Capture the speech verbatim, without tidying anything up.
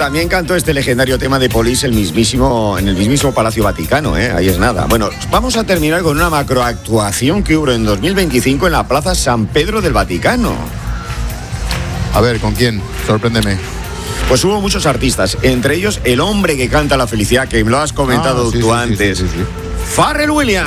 también cantó este legendario tema de Police el mismísimo, en el mismísimo Palacio Vaticano, ¿eh? Ahí es nada. Bueno, vamos a terminar con una macroactuación que hubo en dos mil veinticinco en la Plaza San Pedro del Vaticano. A ver, ¿con quién? Sorpréndeme. Pues hubo muchos artistas, entre ellos el hombre que canta la felicidad, que me lo has comentado ah, sí, tú sí, antes, sí, sí, sí, sí. Pharrell Williams.